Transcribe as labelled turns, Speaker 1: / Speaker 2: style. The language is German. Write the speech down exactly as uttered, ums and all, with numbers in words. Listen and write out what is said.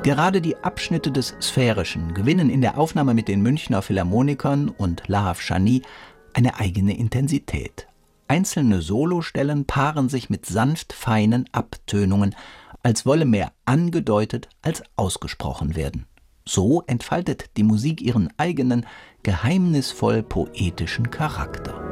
Speaker 1: Gerade die Abschnitte des Sphärischen gewinnen in der Aufnahme mit den Münchner Philharmonikern und Lahav Shani eine eigene Intensität. Einzelne Solostellen paaren sich mit sanft feinen Abtönungen, als wolle mehr angedeutet als ausgesprochen werden. So entfaltet die Musik ihren eigenen, geheimnisvoll poetischen Charakter.